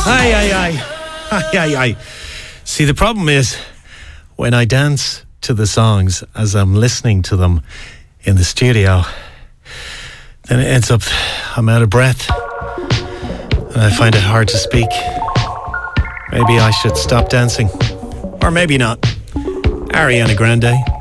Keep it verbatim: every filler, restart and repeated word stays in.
Aye, aye, aye. Aye, aye, aye. See, the problem is when I dance to the songs as I'm listening to them in the studio, then it ends up I'm out of breath and I find it hard to speak. Maybe I should stop dancing. Or maybe not. Ariana Grande,